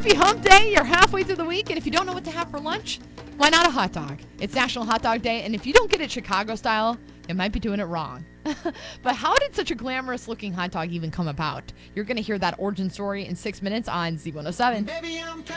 Happy hump day. You're halfway through the week, and if you don't know what to have for lunch, why not a hot dog? It's National Hot Dog Day, and if you don't get it Chicago style, you might be doing it wrong. But how did such a glamorous-looking hot dog even come about? You're going to hear that origin story in 6 minutes on Z107.